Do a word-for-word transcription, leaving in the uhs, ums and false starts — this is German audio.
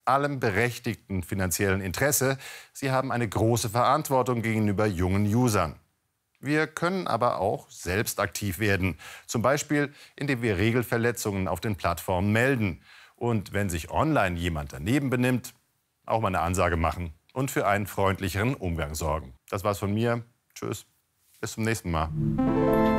allem berechtigten finanziellen Interesse. Sie haben eine große Verantwortung gegenüber jungen Usern. Wir können aber auch selbst aktiv werden. Zum Beispiel, indem wir Regelverletzungen auf den Plattformen melden. Und wenn sich online jemand daneben benimmt, auch mal eine Ansage machen und für einen freundlicheren Umgang sorgen. Das war's von mir. Tschüss. Bis zum nächsten Mal.